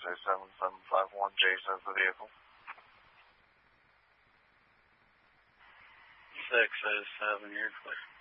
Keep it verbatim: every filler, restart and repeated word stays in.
say seven seven five one, Jason, the vehicle. six oh seven, you're clear.